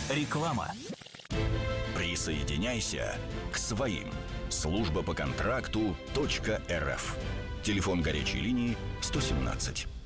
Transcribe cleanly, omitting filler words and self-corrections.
Реклама. Присоединяйся к своим. Служба по контракту .рф. Телефон горячей линии 117.